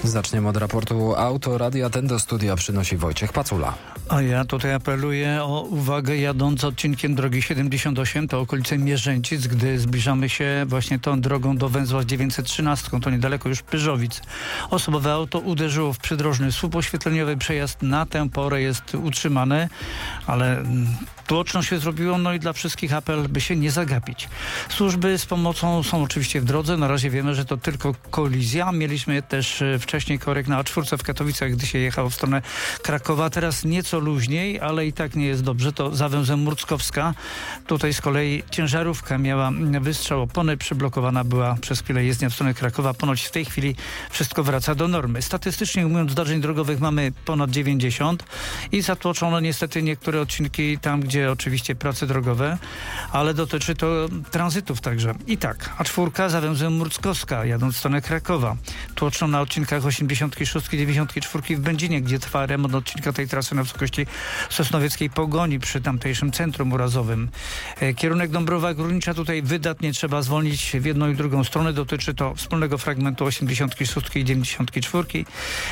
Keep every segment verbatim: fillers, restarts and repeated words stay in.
Zaczniemy od raportu Autoradia. Ten do studia przynosi Wojciech Pacula. A ja tutaj apeluję o uwagę jadąc odcinkiem drogi siedemdziesiąt osiem, to okolice Mierzęcic, gdy zbliżamy się właśnie tą drogą do węzła dziewięćset trzynaście, to niedaleko już Pyrzowic. Osobowe auto uderzyło w przydrożny słup oświetleniowy. Przejazd na tę porę jest utrzymany, ale tłoczno się zrobiło, no i dla wszystkich apel, by się nie zagapić. Służby z pomocą są oczywiście w drodze. Na razie wiemy, że to tylko kolizja. Mieliśmy też wcześniej korek na A cztery w Katowicach, gdy się jechało w stronę Krakowa. Teraz nieco luźniej, ale i tak nie jest dobrze. To za węzłem Murckowska. Tutaj z kolei ciężarówka miała wystrzał opony. Przyblokowana była przez chwilę jezdnia w stronę Krakowa. Ponoć w tej chwili wszystko wraca do normy. Statystycznie mówiąc, zdarzeń drogowych mamy ponad dziewięćdziesiąt i zatłoczono niestety niektóre odcinki tam, gdzie oczywiście prace drogowe, ale dotyczy to tranzytów także. I tak, A cztery za węzłem Murckowska, jadąc w stronę Krakowa. Tłoczno na odcinkach osiemdziesiąt sześć, dziewięćdziesiąt cztery w Będzinie, gdzie trwa remont odcinka tej trasy na wysokości Sosnowieckiej Pogoni przy tamtejszym centrum urazowym. E, kierunek Dąbrowa Górnicza, tutaj wydatnie trzeba zwolnić w jedną i drugą stronę. Dotyczy to wspólnego fragmentu osiemdziesiąt sześć i dziewięćdziesiąt cztery.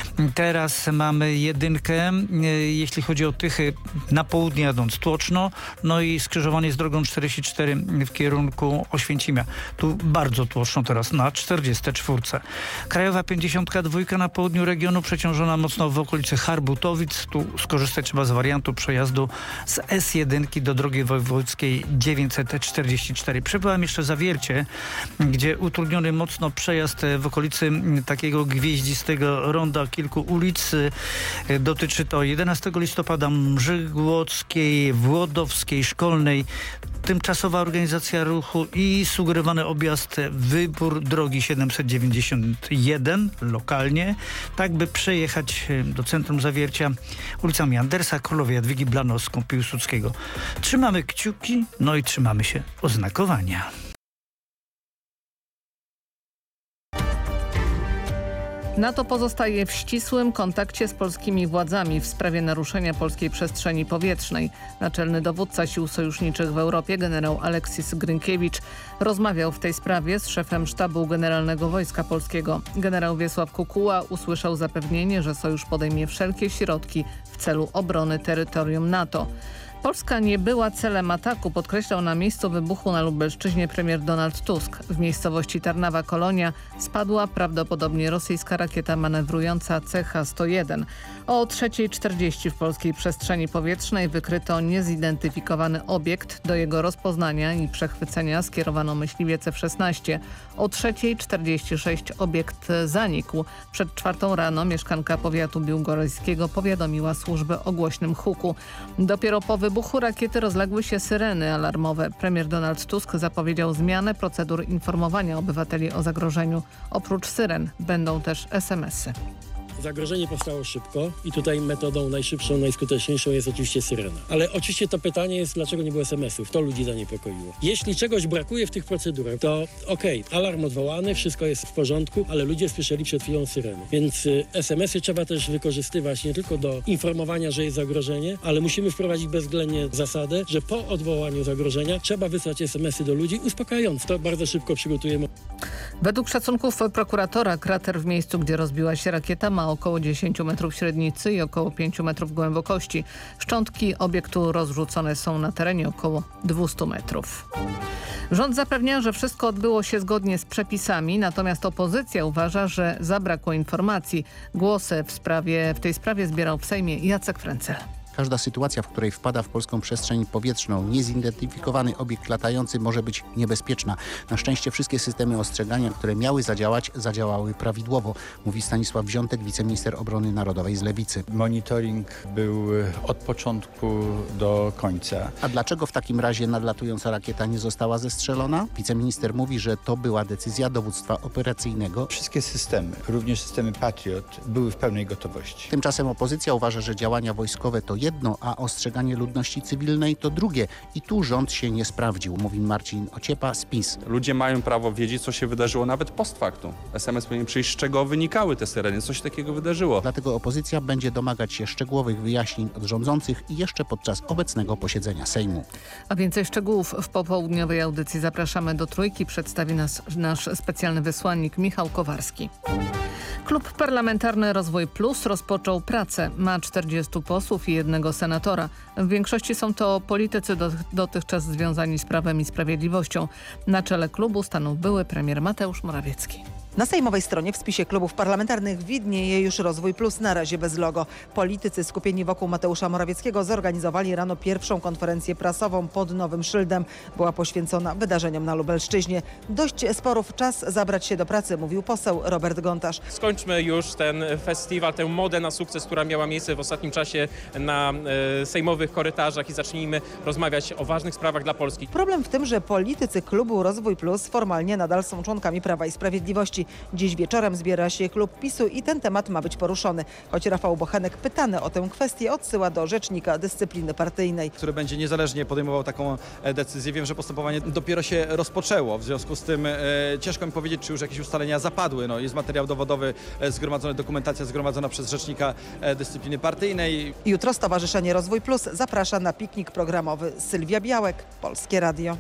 Teraz mamy jedynkę, e, jeśli chodzi o Tychy, na południe jadąc tłoczno, no i skrzyżowanie z drogą czterdzieści cztery w kierunku Oświęcimia. Tu bardzo tłoczno teraz na czterdziestej czwartej. Krajowa pięćdziesiąt dwa na południu regionu przeciążona mocno w okolicy Harbutowic. Tu skorzystać trzeba z wariantu przejazdu z S jeden do drogi wojewódzkiej dziewięćset czterdzieści cztery. Przebyłam jeszcze Zawiercie, gdzie utrudniony mocno przejazd w okolicy takiego gwieździstego ronda kilku ulic. Dotyczy to jedenastego listopada, Mrzygłockiej, Włodowskiej, Szkolnej. Tymczasowa organizacja ruchu i sugerowany objazd, wybór drogi siedemset dziewięćdziesiąt jeden lokalnie, tak by przejechać do centrum Zawiercia ulicami Andersa, Królowej Jadwigi, Blanowską, Piłsudskiego. Trzymamy kciuki, no i trzymamy się oznakowania. NATO pozostaje w ścisłym kontakcie z polskimi władzami w sprawie naruszenia polskiej przestrzeni powietrznej. Naczelny dowódca sił sojuszniczych w Europie, generał Aleksis Grynkiewicz, rozmawiał w tej sprawie z szefem Sztabu Generalnego Wojska Polskiego. Generał Wiesław Kukuła usłyszał zapewnienie, że sojusz podejmie wszelkie środki w celu obrony terytorium NATO. Polska nie była celem ataku, podkreślał na miejscu wybuchu na Lubelszczyźnie premier Donald Tusk. W miejscowości Tarnawa Kolonia spadła prawdopodobnie rosyjska rakieta manewrująca C H sto jeden. O trzeciej czterdzieści w polskiej przestrzeni powietrznej wykryto niezidentyfikowany obiekt. Do jego rozpoznania i przechwycenia skierowano myśliwiec F szesnaście. O trzeciej czterdzieści sześć obiekt zanikł. Przed czwartą rano mieszkanka powiatu biłgorajskiego powiadomiła służby o głośnym huku. Dopiero po wybuchu rakiety rozległy się syreny alarmowe. Premier Donald Tusk zapowiedział zmianę procedur informowania obywateli o zagrożeniu. Oprócz syren będą też es em esy. Zagrożenie powstało szybko i tutaj metodą najszybszą, najskuteczniejszą jest oczywiście syrena. Ale oczywiście to pytanie jest, dlaczego nie było es em esów. To ludzi zaniepokoiło. Jeśli czegoś brakuje w tych procedurach, to okej, okay, alarm odwołany, wszystko jest w porządku, ale ludzie słyszeli przed chwilą syrenę. Więc y, es em esy trzeba też wykorzystywać nie tylko do informowania, że jest zagrożenie, ale musimy wprowadzić bezwzględnie zasadę, że po odwołaniu zagrożenia trzeba wysłać es em esy do ludzi, uspokajając. To bardzo szybko przygotujemy. Według szacunków prokuratora krater w miejscu, gdzie rozbiła się rakieta, ma około dziesięć metrów średnicy i około pięć metrów głębokości. Szczątki obiektu rozrzucone są na terenie około dwieście metrów. Rząd zapewnia, że wszystko odbyło się zgodnie z przepisami, natomiast opozycja uważa, że zabrakło informacji. Głosy w sprawie, w tej sprawie zbierał w Sejmie Jacek Frencel. Każda sytuacja, w której wpada w polską przestrzeń powietrzną niezidentyfikowany obiekt latający, może być niebezpieczna. Na szczęście wszystkie systemy ostrzegania, które miały zadziałać, zadziałały prawidłowo, mówi Stanisław Wziątek, wiceminister obrony narodowej z Lewicy. Monitoring był od początku do końca. A dlaczego w takim razie nadlatująca rakieta nie została zestrzelona? Wiceminister mówi, że to była decyzja dowództwa operacyjnego. Wszystkie systemy, również systemy Patriot, były w pełnej gotowości. Tymczasem opozycja uważa, że działania wojskowe to jedno, a ostrzeganie ludności cywilnej to drugie. I tu rząd się nie sprawdził, mówi Marcin Ociepa z PiS. Ludzie mają prawo wiedzieć, co się wydarzyło nawet post factum. S M S powinien przyjść, z czego wynikały te syreny, co się takiego wydarzyło. Dlatego opozycja będzie domagać się szczegółowych wyjaśnień od rządzących i jeszcze podczas obecnego posiedzenia Sejmu. A więcej szczegółów w popołudniowej audycji zapraszamy do Trójki. Przedstawi nas nasz specjalny wysłannik Michał Kowarski. Klub Parlamentarny Rozwój Plus rozpoczął pracę. Ma czterdziestu posłów i jednego senatora. W większości są to politycy do, dotychczas związani z Prawem i Sprawiedliwością. Na czele klubu stanął były premier Mateusz Morawiecki. Na sejmowej stronie w spisie klubów parlamentarnych widnieje już Rozwój Plus, na razie bez logo. Politycy skupieni wokół Mateusza Morawieckiego zorganizowali rano pierwszą konferencję prasową pod nowym szyldem. Była poświęcona wydarzeniom na Lubelszczyźnie. Dość sporów, czas zabrać się do pracy, mówił poseł Robert Gontarz. Skończmy już ten festiwal, tę modę na sukces, która miała miejsce w ostatnim czasie na e, sejmowych korytarzach i zacznijmy rozmawiać o ważnych sprawach dla Polski. Problem w tym, że politycy klubu Rozwój Plus formalnie nadal są członkami Prawa i Sprawiedliwości. Dziś wieczorem zbiera się klub PiSu i ten temat ma być poruszony. Choć Rafał Bochenek pytany o tę kwestię odsyła do rzecznika dyscypliny partyjnej. Który będzie niezależnie podejmował taką decyzję. Wiem, że postępowanie dopiero się rozpoczęło. W związku z tym e, ciężko mi powiedzieć, czy już jakieś ustalenia zapadły. No, jest materiał dowodowy e, zgromadzony, dokumentacja zgromadzona przez rzecznika e, dyscypliny partyjnej. Jutro Stowarzyszenie Rozwój Plus zaprasza na piknik programowy. Sylwia Białek, Polskie Radio.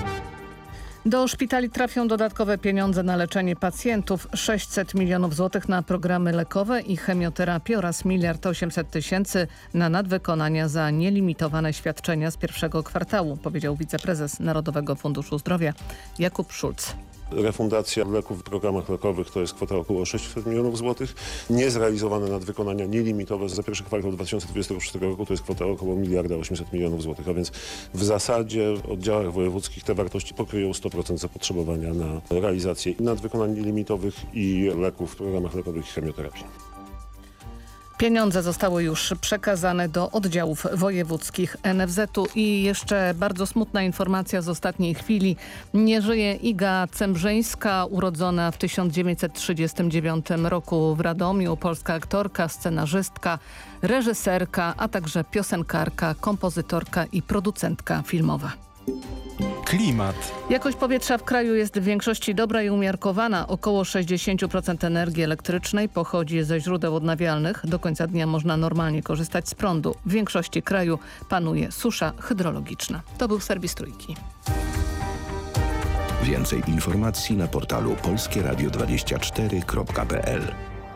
Do szpitali trafią dodatkowe pieniądze na leczenie pacjentów. sześćset milionów złotych na programy lekowe i chemioterapię oraz miliard osiemset tysięcy na nadwykonania za nielimitowane świadczenia z pierwszego kwartału, powiedział wiceprezes Narodowego Funduszu Zdrowia Jakub Szulc. Refundacja leków w programach lekowych to jest kwota około sześćset milionów złotych. Niezrealizowane nadwykonania nielimitowe za pierwszy kwartał dwa tysiące dwudziestego trzeciego roku to jest kwota około miliarda osiemset milionów złotych. A więc w zasadzie w oddziałach wojewódzkich te wartości pokryją sto procent zapotrzebowania na realizację nadwykonań nielimitowych i leków w programach lekowych i chemioterapii. Pieniądze zostały już przekazane do oddziałów wojewódzkich N F Z u i jeszcze bardzo smutna informacja z ostatniej chwili. Nie żyje Iga Cembrzyńska, urodzona w tysiąc dziewięćset trzydziestym dziewiątym roku w Radomiu, polska aktorka, scenarzystka, reżyserka, a także piosenkarka, kompozytorka i producentka filmowa. Klimat. Jakość powietrza w kraju jest w większości dobra i umiarkowana. Około sześćdziesiąt procent energii elektrycznej pochodzi ze źródeł odnawialnych. Do końca dnia można normalnie korzystać z prądu. W większości kraju panuje susza hydrologiczna. To był serwis Trójki. Więcej informacji na portalu polskie radio dwadzieścia cztery kropka p l.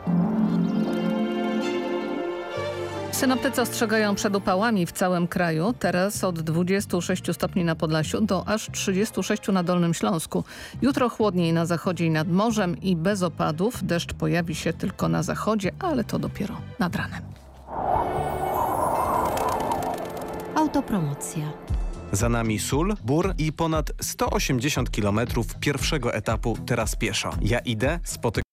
Synoptycy ostrzegają przed upałami w całym kraju. Teraz od dwudziestu sześciu stopni na Podlasiu do aż trzydziestu sześciu na Dolnym Śląsku. Jutro chłodniej na zachodzie i nad morzem i bez opadów. Deszcz pojawi się tylko na zachodzie, ale to dopiero nad ranem. Autopromocja. Za nami Sól, Bór i ponad sto osiemdziesiąt kilometrów pierwszego etapu Teraz pieszo. Ja idę, spotykam